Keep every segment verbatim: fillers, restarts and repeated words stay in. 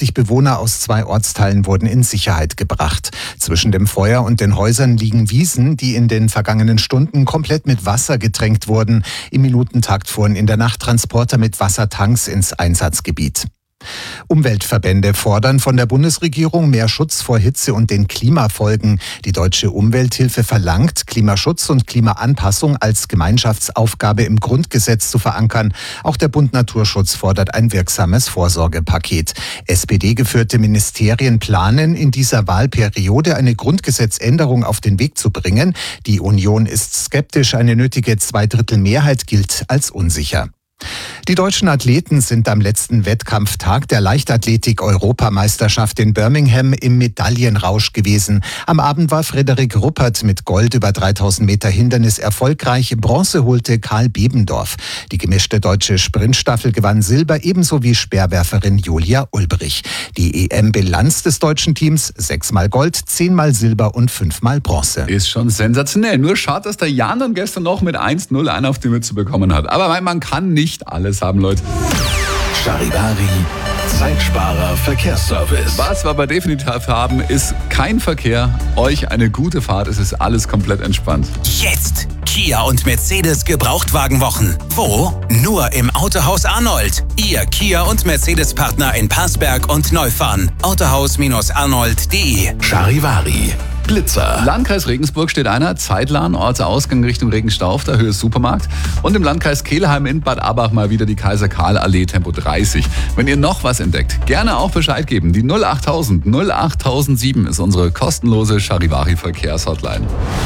fünfzig Bewohner aus zwei Ortsteilen wurden in Sicherheit gebracht. Zwischen dem Feuer und den Häusern liegen Wiesen, die in den vergangenen Stunden komplett mit Wasser getränkt wurden. Im Minutentakt fuhren in der Nacht Transporter mit Wassertanks ins Einsatzgebiet. Umweltverbände fordern von der Bundesregierung mehr Schutz vor Hitze und den Klimafolgen. Die Deutsche Umwelthilfe verlangt, Klimaschutz und Klimaanpassung als Gemeinschaftsaufgabe im Grundgesetz zu verankern. Auch der Bund Naturschutz fordert ein wirksames Vorsorgepaket. S P D-geführte Ministerien planen, in dieser Wahlperiode eine Grundgesetzänderung auf den Weg zu bringen. Die Union ist skeptisch, eine nötige Zweidrittelmehrheit gilt als unsicher. Die deutschen Athleten sind am letzten Wettkampftag der Leichtathletik-Europameisterschaft in Birmingham im Medaillenrausch gewesen. Am Abend war Frederik Ruppert mit Gold über dreitausend Meter Hindernis erfolgreich. Bronze holte Karl Bebendorf. Die gemischte deutsche Sprintstaffel gewann Silber, ebenso wie Speerwerferin Julia Ulbrich. Die E M-Bilanz des deutschen Teams: sechsmal Gold, zehnmal Silber und fünfmal Bronze. Ist schon sensationell. Nur schade, dass der Jan dann gestern noch mit eins null einen auf die Mütze bekommen hat. Aber man kann nicht alles haben, Leute. Charivari, Zeitsparer Verkehrsservice. Was wir aber definitiv haben, ist kein Verkehr. Euch eine gute Fahrt. Es ist alles komplett entspannt. Jetzt Kia und Mercedes Gebrauchtwagenwochen. Wo? Nur im Autohaus Arnold. Ihr Kia und Mercedes Partner in Passberg und Neufahren. autohaus arnold punkt de. Charivari, Blitzer. Landkreis Regensburg steht einer, Zeitlan, Ortsausgang Richtung Regenstau auf der Höhe Supermarkt. Und im Landkreis Kelheim in Bad Abach mal wieder die Kaiser-Karl-Allee, Tempo dreißig. Wenn ihr noch was entdeckt, gerne auch Bescheid geben. Die null achttausend null achttausendsieben ist unsere kostenlose Charivari-Verkehrshotline.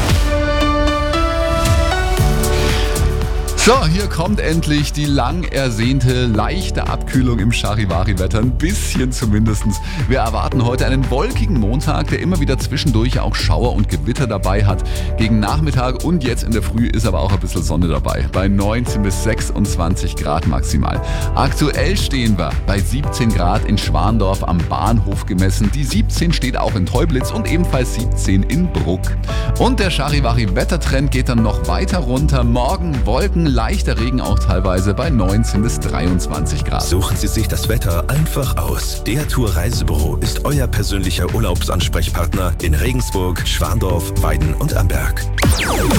So, hier kommt endlich die lang ersehnte leichte Abkühlung im Charivari-Wetter. Ein bisschen zumindest. Wir erwarten heute einen wolkigen Montag, der immer wieder zwischendurch auch Schauer und Gewitter dabei hat. Gegen Nachmittag und jetzt in der Früh ist aber auch ein bisschen Sonne dabei. Bei neunzehn bis sechsundzwanzig Grad maximal. Aktuell stehen wir bei siebzehn Grad in Schwandorf am Bahnhof gemessen. Die siebzehn steht auch in Teublitz und ebenfalls siebzehn in Bruck. Und der Charivari-Wettertrend geht dann noch weiter runter. Morgen Wolken, leichter Regen auch teilweise bei neunzehn bis dreiundzwanzig Grad. Suchen Sie sich das Wetter einfach aus. Der Tour Reisebüro ist euer persönlicher Urlaubsansprechpartner in Regensburg, Schwandorf, Weiden und Amberg.